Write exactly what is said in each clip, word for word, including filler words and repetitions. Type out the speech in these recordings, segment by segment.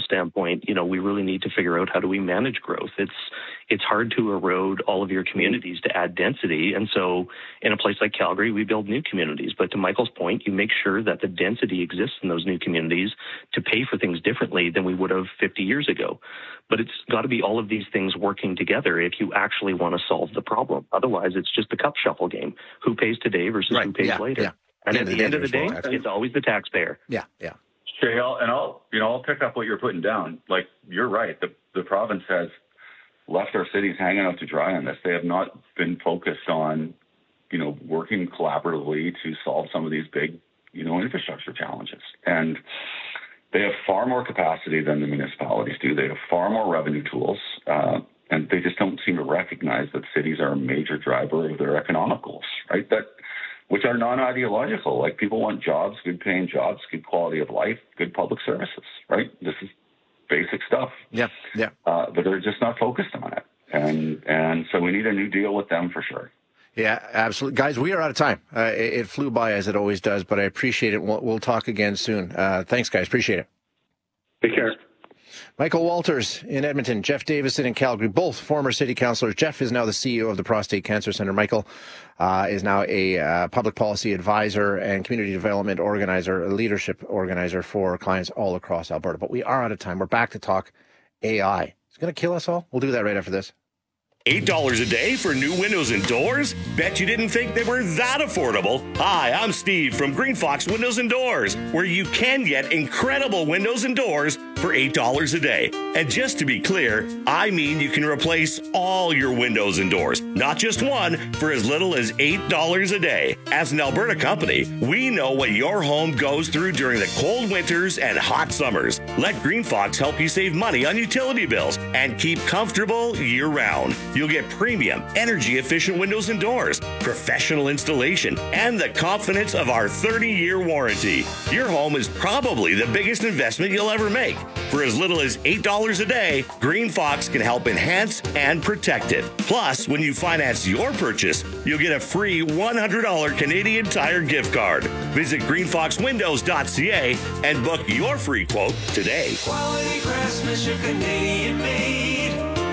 standpoint, you know, we really need to figure out how do we manage growth. It's it's hard to erode all of your communities to add density. And so in a place like Calgary, we build new communities. But to Michael's point, you make sure that the density exists in those new communities to pay for things differently than we would have fifty years ago. But it's got to be all of these things working together if you actually want to solve the problem. Otherwise, it's just the cup shuffle game. Who pays today versus right. who pays yeah. later? Yeah. And yeah, at the, the end of the day, well. it's always the taxpayer. Yeah, yeah. Shay, I'll, and I'll, you know, I'll pick up what you're putting down. Like, you're right. The the province has left our cities hanging out to dry on this. They have not been focused on, you know, working collaboratively to solve some of these big, you know, infrastructure challenges. And they have far more capacity than the municipalities do. They have far more revenue tools, uh, and they just don't seem to recognize that cities are a major driver of their economic goals, right? That which are non-ideological. Like, people want jobs, good paying jobs, good quality of life, good public services, right? This is basic stuff. Yeah, yeah. Uh, but they're just not focused on it. And and so we need a new deal with them for sure. Yeah, absolutely. Guys, we are out of time. Uh, it, it flew by as it always does, but I appreciate it. We'll, we'll talk again soon. Uh, thanks, guys. Appreciate it. Take care. Michael Walters in Edmonton, Jeff Davison in Calgary, both former city councillors. Jeff is now the C E O of the Prostate Cancer Centre. Michael uh, is now a uh, public policy advisor and community development organizer, a leadership organizer for clients all across Alberta. But we are out of time. We're back to talk A I. It's going to kill us all. We'll do that right after this. eight dollars a day for new windows and doors? Bet you didn't think they were that affordable. Hi, I'm Steve from Green Fox Windows and Doors, where you can get incredible windows and doors for eight dollars a day. And just to be clear, I mean you can replace all your windows and doors, not just one, for as little as eight dollars a day. As an Alberta company, we know what your home goes through during the cold winters and hot summers. Let Green Fox help you save money on utility bills and keep comfortable year-round. You'll get premium, energy-efficient windows and doors, professional installation, and the confidence of our thirty-year warranty. Your home is probably the biggest investment you'll ever make. For as little as eight dollars a day, Green Fox can help enhance and protect it. Plus, when you finance your purchase, you'll get a free one hundred dollars Canadian Tire gift card. Visit green fox windows dot c a and book your free quote today. Quality craftsmanship, Canadian made.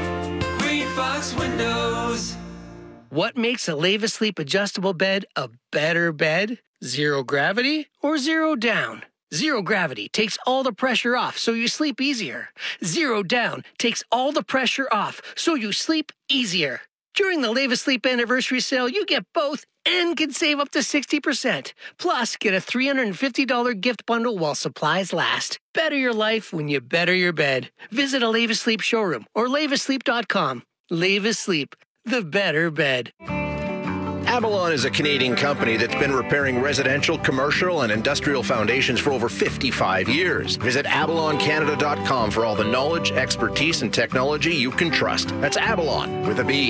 Green Fox Windows. What makes a Leva Sleep adjustable bed a better bed? Zero gravity or zero down? Zero gravity takes all the pressure off so you sleep easier. Zero down takes all the pressure off so you sleep easier. During the Leva Sleep anniversary sale, you get both and can save up to sixty percent. Plus, get a three hundred fifty dollars gift bundle while supplies last. Better your life when you better your bed. Visit a Leva Sleep showroom or leva sleep dot com. Leva Sleep, the better bed. Avalon is a Canadian company that's been repairing residential, commercial, and industrial foundations for over fifty-five years. Visit avalon canada dot com for all the knowledge, expertise, and technology you can trust. That's Avalon with a B.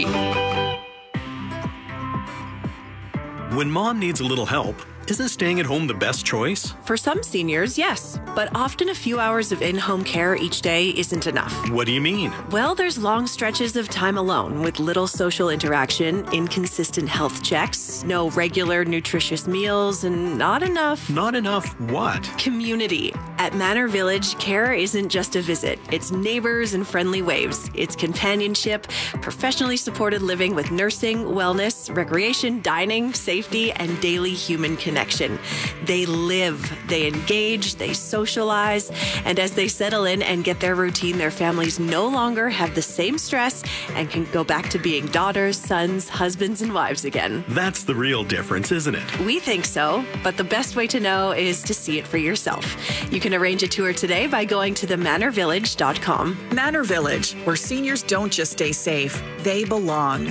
When mom needs a little help, isn't staying at home the best choice? For some seniors, yes. But often a few hours of in-home care each day isn't enough. What do you mean? Well, there's long stretches of time alone with little social interaction, inconsistent health checks, no regular nutritious meals, and not enough... Not enough what? Community. At Manor Village, care isn't just a visit. It's neighbors and friendly waves. It's companionship, professionally supported living with nursing, wellness, recreation, dining, safety, and daily human connection. Connection. They live, they engage, they socialize, and as they settle in and get their routine, their families no longer have the same stress and can go back to being daughters, sons, husbands, and wives again. That's the real difference, isn't it? We think so, but the best way to know is to see it for yourself. You can arrange a tour today by going to the manor village dot com. Manor Village, where seniors don't just stay safe, they belong.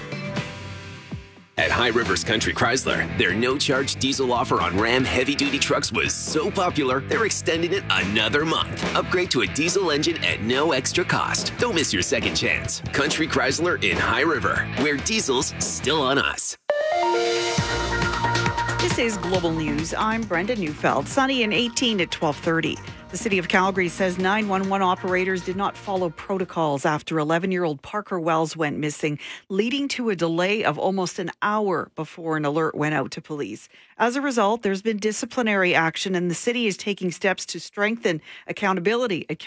At High Rivers Country Chrysler, their no-charge diesel offer on Ram heavy-duty trucks was so popular, they're extending it another month. Upgrade to a diesel engine at no extra cost. Don't miss your second chance. Country Chrysler in High River, where diesel's still on us. This is Global News. I'm Brenda Neufeld. Sunny and eighteen at twelve thirty. The city of Calgary says nine one one operators did not follow protocols after eleven-year-old Parker Wells went missing, leading to a delay of almost an hour before an alert went out to police. As a result, there's been disciplinary action, and the city is taking steps to strengthen accountability.